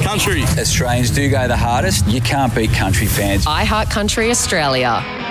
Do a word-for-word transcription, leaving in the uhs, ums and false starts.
Country. Australians do go the hardest. You can't beat country fans. I Heart Country Australia.